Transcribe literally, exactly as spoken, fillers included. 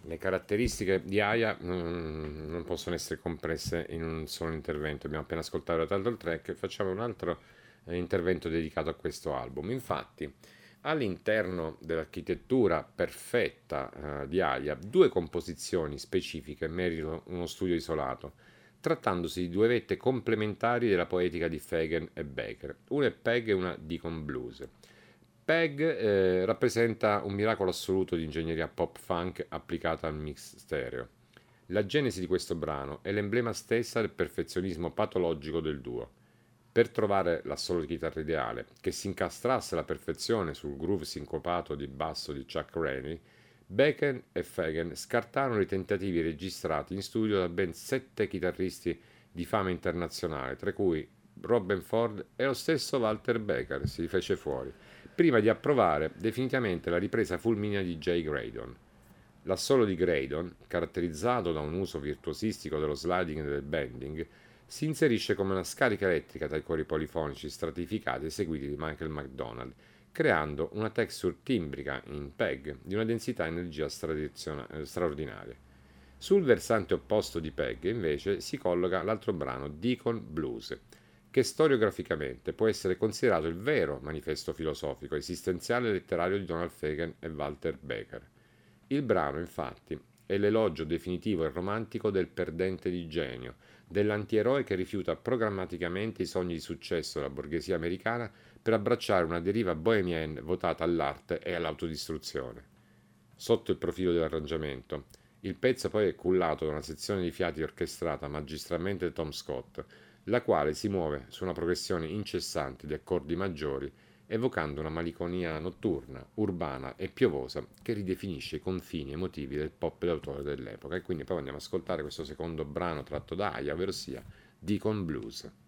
Le caratteristiche di Aya mm, non possono essere compresse in un solo intervento. Abbiamo appena ascoltato la title track e facciamo un altro eh, intervento dedicato a questo album. Infatti, all'interno dell'architettura perfetta eh, di Aya, due composizioni specifiche meritano uno studio isolato, trattandosi di due vette complementari della poetica di Fagen e Baker. Una è Peg e una Deacon Blues. Peg eh, rappresenta un miracolo assoluto di ingegneria pop funk applicata al mix stereo. La genesi di questo brano è l'emblema stessa del perfezionismo patologico del duo. Per trovare l'assolo di chitarra ideale, che si incastrasse alla perfezione sul groove sincopato di basso di Chuck Rainey, Bacon e Fagen scartarono i tentativi registrati in studio da ben sette chitarristi di fama internazionale, tra cui Robben Ford e lo stesso Walter Becker si fece fuori, prima di approvare definitivamente la ripresa fulminea di Jay Graydon. L'assolo di Graydon, caratterizzato da un uso virtuosistico dello sliding e del bending, si inserisce come una scarica elettrica tra i cori polifonici stratificati eseguiti di Michael McDonald, creando una texture timbrica in Peg di una densità e energia straordinaria. Sul versante opposto di Peg, invece, si colloca l'altro brano, Deacon Blues, che storiograficamente può essere considerato il vero manifesto filosofico, esistenziale e letterario di Donald Fagen e Walter Becker. Il brano, infatti, è l'elogio definitivo e romantico del perdente di genio, dell'antieroe che rifiuta programmaticamente i sogni di successo della borghesia americana per abbracciare una deriva bohemienne votata all'arte e all'autodistruzione. Sotto il profilo dell'arrangiamento, il pezzo poi è cullato da una sezione di fiati orchestrata magistralmente da Tom Scott, la quale si muove su una progressione incessante di accordi maggiori, evocando una malinconia notturna, urbana e piovosa che ridefinisce i confini emotivi del pop d'autore dell'epoca. E quindi poi andiamo ad ascoltare questo secondo brano tratto da Aya, ovvero sia Deacon Blues.